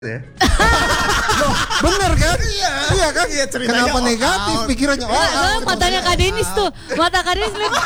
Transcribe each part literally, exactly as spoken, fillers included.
Ya. Loh, bener kan? Iya, iya kan? Iya, ceritanya Kenapa all negatif out. pikirannya? Oh, Nah, matanya Kak Denis tuh, mata Kak Denis lihat.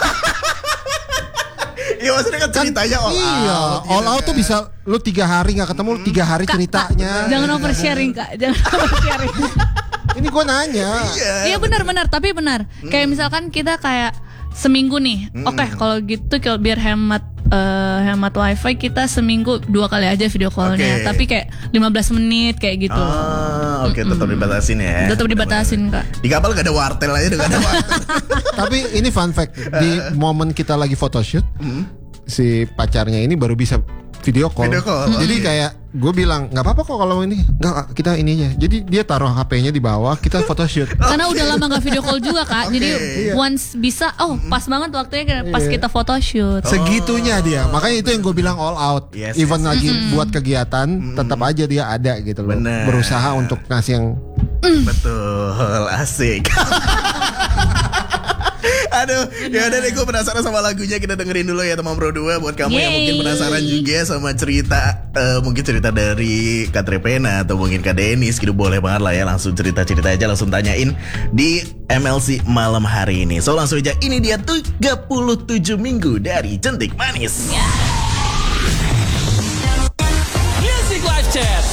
Iya, maksudnya kan ceritanya all iya, out. all gitu out kan. tuh bisa lu tiga hari nggak ketemu, lu tiga hari ceritanya. Jangan oversharing Kak, jangan oversharing. Ini gue nanya. Iya. Iya benar-benar, tapi benar. Kayak misalkan kita kayak seminggu nih. Oke, kalau gitu kalau biar hemat eh, hemat wifi kita seminggu dua kali aja video callnya. Oke. Tapi kayak lima belas menit kayak gitu. Ah, oke, tetap dibatasin ya. Tetap dibatasin Kak. Di kapal gak ada wartel aja, udah gak ada wartel. Tapi ini fun fact, di momen kita lagi photoshoot, si pacarnya ini baru bisa video call. Video call, Jadi oke. kayak gue bilang nggak apa-apa kok kalau ini, nggak kita ini aja. Jadi dia taruh H P-nya di bawah, kita photoshoot. Karena udah lama gak video call juga Kak. Jadi Oke. once bisa, oh pas banget waktunya kayak pas kita photoshoot. Segitunya dia, makanya itu yang gue bilang all out. Yes, Even yes. lagi buat kegiatan, tetap aja dia ada gitu loh. Bener. Berusaha untuk ngasih yang Betul, asik. Aduh, ya udah deh, gue penasaran sama lagunya. Kita dengerin dulu ya teman Pro dua. Buat kamu yang Yeay. mungkin penasaran juga sama cerita eh, mungkin cerita dari Kak Trepena atau mungkin Kak Denis gitu, boleh banget lah ya. Langsung cerita-cerita aja, langsung tanyain di M L C malam hari ini. So langsung aja, ini dia tiga puluh tujuh minggu dari Cantik Manis. Music Live Chat